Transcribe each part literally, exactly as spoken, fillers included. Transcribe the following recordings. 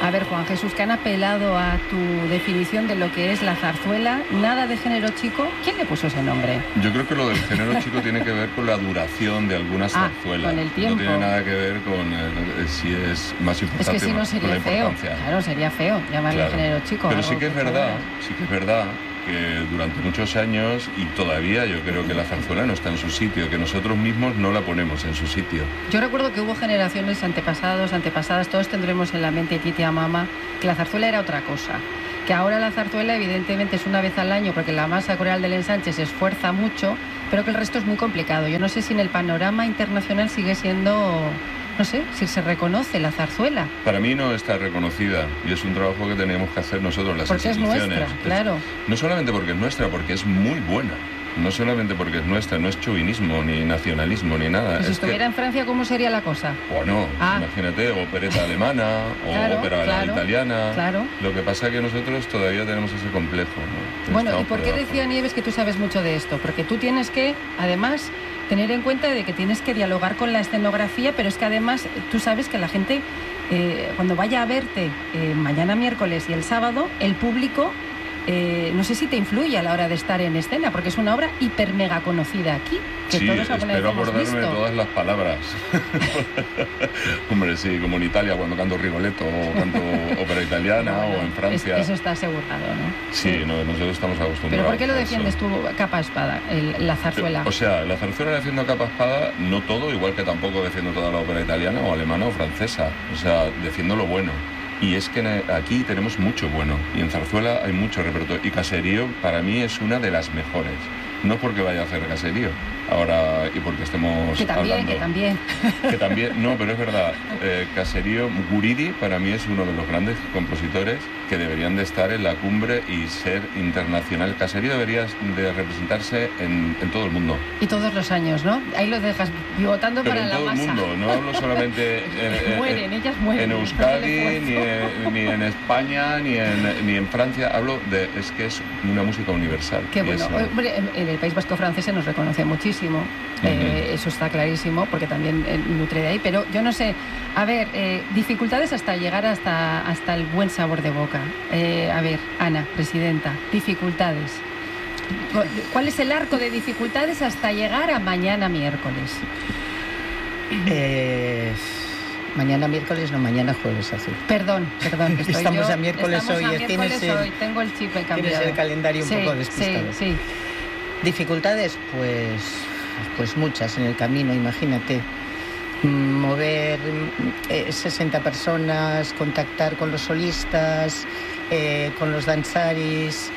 A ver, Juan Jesús, que han apelado a tu definición de lo que es la zarzuela, nada de género chico. ¿Quién le puso ese nombre? Yo creo que lo del género chico tiene que ver con la duración de algunas ah, zarzuelas. Con el tiempo. No tiene nada que ver con eh, si es más importante es que si no con sería la feo. importancia. Claro, sería feo llamarle Claro. género chico. Pero sí que es verdad, sí que es verdad que durante muchos años, y todavía yo creo que la zarzuela no está en su sitio, que nosotros mismos no la ponemos en su sitio. Yo recuerdo que hubo generaciones antepasados, antepasadas, todos tendremos en la mente, tía, mamá, que la zarzuela era otra cosa. Que ahora la zarzuela evidentemente es una vez al año porque la masa coral del ensanche se esfuerza mucho, pero que el resto es muy complicado. Yo no sé si en el panorama internacional sigue siendo... No sé, si se reconoce la zarzuela. Para mí no está reconocida y es un trabajo que tenemos que hacer nosotros, las porque instituciones. Porque es nuestra, claro. Es, no solamente porque es nuestra, porque es muy buena. No solamente porque es nuestra, no es chauvinismo, ni nacionalismo, ni nada. Si es estuviera que, en Francia, ¿cómo sería la cosa? Bueno, ah. imagínate, opereta alemana o claro, ópera claro, italiana. Claro. Lo que pasa es que nosotros todavía tenemos ese complejo, ¿no? Bueno, Estamos ¿y por qué por decía Nieves que tú sabes mucho de esto? Porque tú tienes que, además, tener en cuenta de que tienes que dialogar con la escenografía, pero es que además tú sabes que la gente, eh, cuando vaya a verte eh, mañana miércoles y el sábado, el público... Eh, no sé si te influye a la hora de estar en escena, porque es una obra hiper mega conocida aquí, que sí, todos espero acordarme visto. de todas las palabras. Hombre, sí, como en Italia cuando canto Rigoletto o canto ópera italiana, bueno, o en Francia. Es, eso está asegurado, ¿no? Sí, sí. No, nosotros estamos acostumbrados. ¿Pero por qué lo defiendes tú capa espada, el, la zarzuela? O sea, la zarzuela la defiendo capa espada, no todo, igual que tampoco defiendo toda la ópera italiana o alemana o francesa. O sea, defiendo lo bueno. Y es que aquí tenemos mucho bueno, y en zarzuela hay mucho repertorio, y Caserío para mí es una de las mejores, no porque vaya a hacer Caserío ahora y porque estemos que también, hablando. Que también, que también. No, pero es verdad, eh, Caserío, Guridi para mí es uno de los grandes compositores que deberían de estar en la cumbre y ser internacional. Caserío debería de representarse en, en todo el mundo. Y todos los años, ¿no? Ahí lo dejas pivotando pero para en la todo masa. el mundo, no hablo solamente en, mueren, en, ellas mueren. En Euskadi, ni en, ni en España, ni en, ni en Francia. Hablo de, es que es una música universal. Qué bueno. Hombre, en el País Vasco francés se nos reconoce muchísimo. Uh-huh. eh, eso está clarísimo, porque también eh, nutre de ahí. Pero yo no sé, a ver, eh, dificultades hasta llegar hasta, hasta el buen sabor de boca. Eh, a ver, Ana, presidenta, dificultades. ¿Cuál es el arco de dificultades hasta llegar a mañana miércoles? Eh... Mañana miércoles, no, mañana jueves azul. Perdón, perdón. Estoy estamos yo, a miércoles estamos hoy. A miércoles tienes hoy. El, tengo el chip cambiado. Tienes el calendario un sí, poco despistado. Sí, sí. Dificultades, pues, pues muchas en el camino, imagínate. Mover eh, sesenta personas, contactar con los solistas, eh, con los danzaris,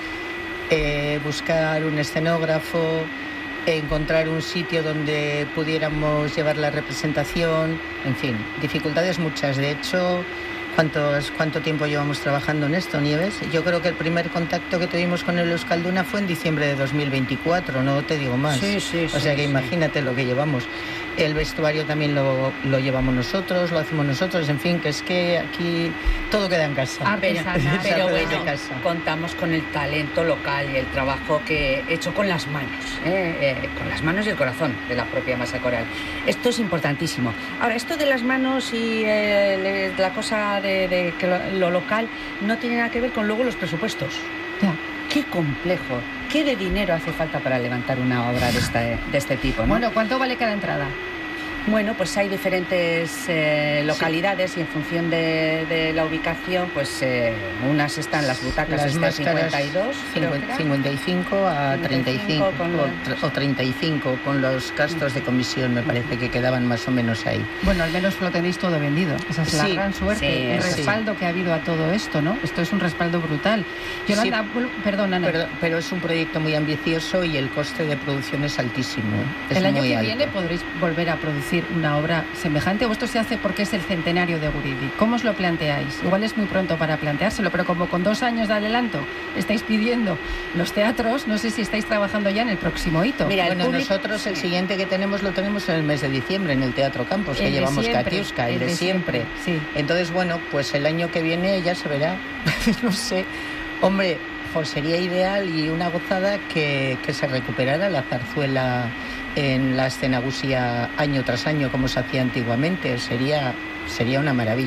eh, buscar un escenógrafo, encontrar un sitio donde pudiéramos llevar la representación, en fin, dificultades muchas. De hecho, ¿cuántos, ¿cuánto tiempo llevamos trabajando en esto, Nieves? Yo creo que el primer contacto que tuvimos con el Euskalduna fue en diciembre de dos mil veinticuatro, no te digo más. Sí, sí, o sea que sí, imagínate sí. lo que llevamos. El vestuario también lo, lo llevamos nosotros, lo hacemos nosotros, en fin, que es que aquí todo queda en casa. Ah, pero, pero bueno, casa. contamos con el talento local y el trabajo que hecho con las manos, ¿eh? Eh, con las manos y el corazón de la propia masa coral. Esto es importantísimo. Ahora, esto de las manos y eh, la cosa de, de que lo, lo local no tiene nada que ver con luego los presupuestos. Ya. Qué complejo, qué de dinero hace falta para levantar una obra de este, de este tipo, ¿no? Bueno, ¿cuánto vale cada entrada? Bueno, pues hay diferentes eh, localidades sí. y en función de, de la ubicación, pues eh, unas están las butacas las estas cincuenta y dos, cincuenta, cincuenta y cinco a treinta y cinco o, o treinta y cinco con los gastos de comisión, me parece que quedaban más o menos ahí. Bueno, al menos lo tenéis todo vendido. Esa es la sí, gran suerte, sí, el respaldo sí. que ha habido a todo esto, ¿no? Esto es un respaldo brutal. Yolanda, sí, perdón, Ana. Pero, pero es un proyecto muy ambicioso y el coste de producción es altísimo. Es el año muy que alto. viene podréis volver a producir una obra semejante, o esto se hace porque es el centenario de Guridi. ¿Cómo os lo planteáis? Igual es muy pronto para planteárselo, pero como con dos años de adelanto estáis pidiendo los teatros, no sé si estáis trabajando ya en el próximo hito. Mira, bueno, público... nosotros el siguiente que tenemos lo tenemos en el mes de diciembre en el Teatro Campos, el que llevamos siempre, Katiuska, el, el de, de siempre. siempre. Sí. Entonces, bueno, pues el año que viene ya se verá. No sé. Hombre, pues sería ideal y una gozada que, que se recuperara la zarzuela en la escenagusía año tras año como se hacía antiguamente. Sería, sería una maravilla.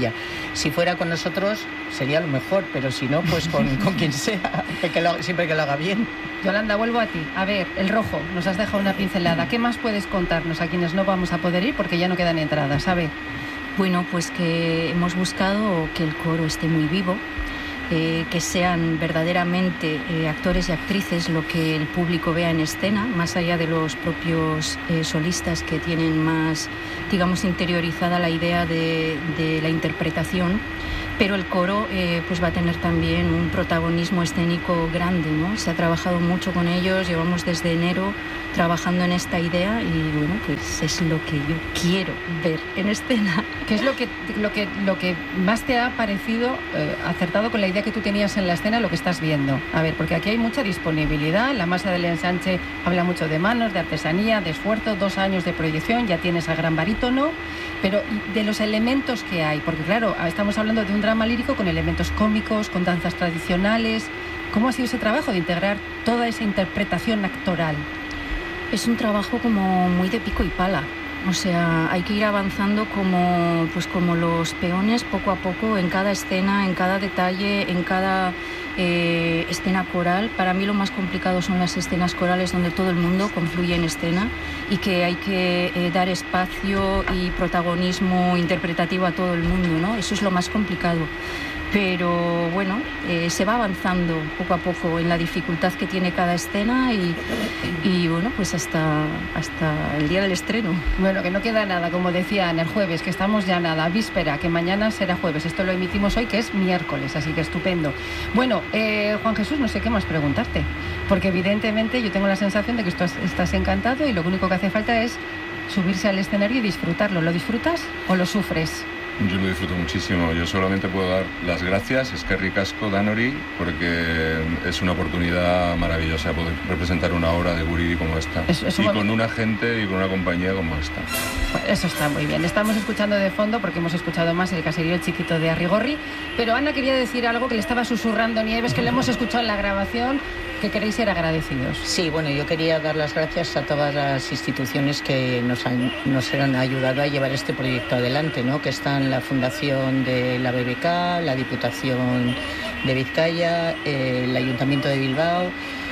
Si fuera con nosotros sería lo mejor, pero si no, pues con, con quien sea, que lo, siempre que lo haga bien. Yolanda, vuelvo a ti. A ver, el Rojo, nos has dejado una pincelada. ¿Qué más puedes contarnos a quienes no vamos a poder ir porque ya no quedan entradas? A ver. Bueno, pues que hemos buscado que el coro esté muy vivo, eh, que sean verdaderamente eh, actores y actrices lo que el público vea en escena, más allá de los propios eh, solistas que tienen más, digamos, interiorizada la idea de, de la interpretación. Pero el coro eh, pues va a tener también un protagonismo escénico grande, ¿no? Se ha trabajado mucho con ellos, llevamos desde enero trabajando en esta idea y bueno, pues es lo que yo quiero ver en escena. ¿Qué es lo que, lo que, lo que más te ha parecido eh, acertado con la idea que tú tenías en la escena, lo que estás viendo? A ver, porque aquí hay mucha disponibilidad, la Masa del Ensanche habla mucho de manos, de artesanía, de esfuerzo, dos años de proyección, ya tienes al gran barítono, pero de los elementos que hay, porque claro, estamos hablando de un drama lírico con elementos cómicos, con danzas tradicionales. ¿Cómo ha sido ese trabajo de integrar toda esa interpretación actoral? Es un trabajo como muy de pico y pala. O sea, hay que ir avanzando como, pues como los peones poco a poco en cada escena, en cada detalle, en cada eh, escena coral. Para mí lo más complicado son las escenas corales donde todo el mundo confluye en escena y que hay que eh, dar espacio y protagonismo interpretativo a todo el mundo, ¿no? Eso es lo más complicado. Pero bueno, eh, se va avanzando poco a poco en la dificultad que tiene cada escena y, y bueno, pues hasta, hasta el día del estreno. Bueno, que no queda nada, como decía Ana, el jueves, que estamos ya nada, víspera, que mañana será jueves. Esto lo emitimos hoy, que es miércoles, así que estupendo. Bueno, eh, Juan Jesús, no sé qué más preguntarte, porque evidentemente yo tengo la sensación de que tú estás encantado y lo único que hace falta es subirse al escenario y disfrutarlo. ¿Lo disfrutas o lo sufres? Yo lo disfruto muchísimo. Yo solamente puedo dar las gracias, eskerrik asko Danori, porque es una oportunidad maravillosa poder representar una obra de Guridi como esta. Es, es y con una gente y con una compañía como esta. Bueno, eso está muy bien. Estamos escuchando de fondo, porque hemos escuchado más el caserío El Chiquito de Arrigorri, pero Ana quería decir algo que le estaba susurrando Nieves, que le hemos escuchado en la grabación, que queréis ser agradecidos. Sí, bueno, yo quería dar las gracias a todas las instituciones que nos han, nos han ayudado a llevar este proyecto adelante, ¿no? Que están la Fundación de la B B K, la Diputación de Vizcaya, eh, el Ayuntamiento de Bilbao,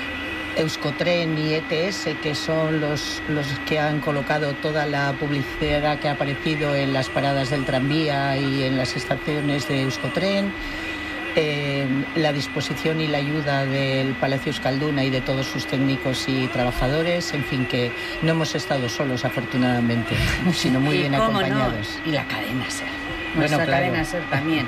Euskotren y E T S, que son los, los que han colocado toda la publicidad que ha aparecido en las paradas del tranvía y en las estaciones de Euskotren. Eh, la disposición y la ayuda del Palacio Euskalduna y de todos sus técnicos y trabajadores, en fin, que no hemos estado solos afortunadamente, sino muy bien acompañados. No. Y la cadena SER, bueno, nuestra claro. cadena SER también.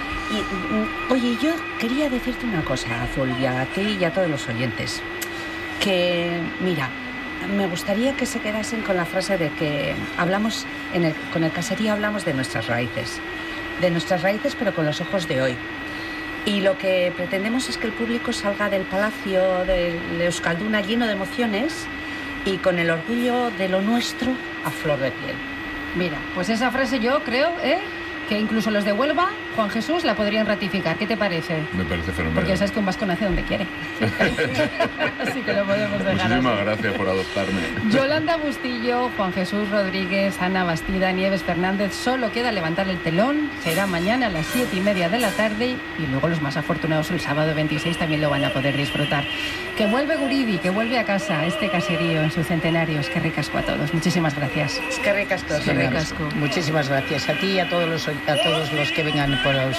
Y, oye, yo quería decirte una cosa, Azul, y a ti y a todos los oyentes, que, mira, me gustaría que se quedasen con la frase de que hablamos, en el, con el caserío hablamos de nuestras raíces, de nuestras raíces pero con los ojos de hoy. Y lo que pretendemos es que el público salga del Palacio de Euskalduna lleno de emociones y con el orgullo de lo nuestro a flor de piel. Mira, pues esa frase yo creo, ¿eh?, que incluso los de Huelva, Juan Jesús, la podrían ratificar. ¿Qué te parece? Me parece fenomenal. Porque sabes que un vasco nace donde quiere. Así que lo podemos dejar. Muchísimas así. gracias por adoptarme. Yolanda Bustillo, Juan Jesús Rodríguez, Ana Bastida, Nieves Fernández. Solo queda levantar el telón. Será mañana a las siete y media de la tarde. Y luego los más afortunados el sábado veintiséis también lo van a poder disfrutar. Que vuelve Guridi, que vuelve a casa este caserío en su centenario. Es que ricasco a todos. Muchísimas gracias. Es que ricasco. Muchísimas gracias a ti y a todos los, a todos los que vengan por